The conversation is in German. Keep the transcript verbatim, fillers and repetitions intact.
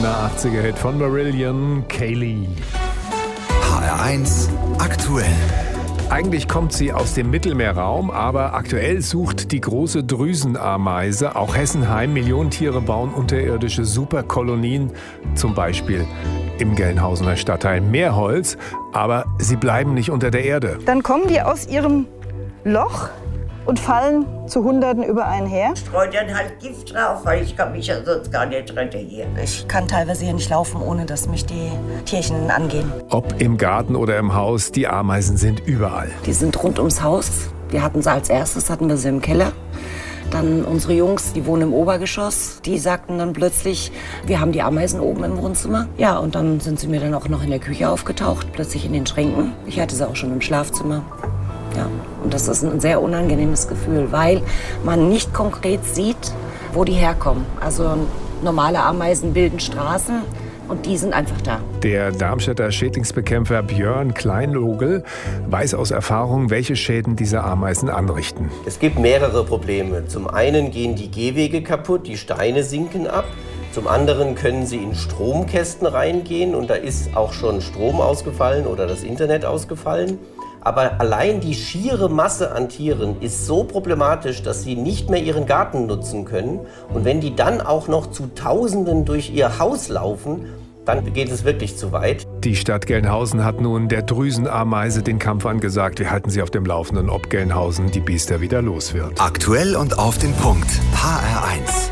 Männer achtziger-Hit von Marillion, Kaylee. H R eins aktuell. Eigentlich kommt sie aus dem Mittelmeerraum, aber aktuell sucht die große Drüsenameise auch Hessenheim. Millionen Tiere bauen unterirdische Superkolonien, zum Beispiel im Gelnhausener Stadtteil Meerholz. Aber sie bleiben nicht unter der Erde. Dann kommen die aus ihrem Loch und fallen zu Hunderten über einen her. Streut dann halt Gift drauf, weil ich kann mich ja sonst gar nicht retten hier. Ich kann teilweise hier nicht laufen, ohne dass mich die Tierchen angehen. Ob im Garten oder im Haus, die Ameisen sind überall. Die sind rund ums Haus. Wir hatten sie als erstes, hatten wir sie im Keller. Dann unsere Jungs, die wohnen im Obergeschoss, die sagten dann plötzlich, wir haben die Ameisen oben im Wohnzimmer. Ja, und dann sind sie mir dann auch noch in der Küche aufgetaucht, plötzlich in den Schränken. Ich hatte sie auch schon im Schlafzimmer. Ja, und das ist ein sehr unangenehmes Gefühl, weil man nicht konkret sieht, wo die herkommen. Also normale Ameisen bilden Straßen und die sind einfach da. Der Darmstädter Schädlingsbekämpfer Björn Kleinlogel weiß aus Erfahrung, welche Schäden diese Ameisen anrichten. Es gibt mehrere Probleme. Zum einen gehen die Gehwege kaputt, die Steine sinken ab. Zum anderen können sie in Stromkästen reingehen und da ist auch schon Strom ausgefallen oder das Internet ausgefallen. Aber allein die schiere Masse an Tieren ist so problematisch, dass sie nicht mehr ihren Garten nutzen können. Und wenn die dann auch noch zu Tausenden durch ihr Haus laufen, dann geht es wirklich zu weit. Die Stadt Gelnhausen hat nun der Drüsenameise den Kampf angesagt. Wir halten sie auf dem Laufenden, ob Gelnhausen die Biester wieder los wird. Aktuell und auf den Punkt. H R eins.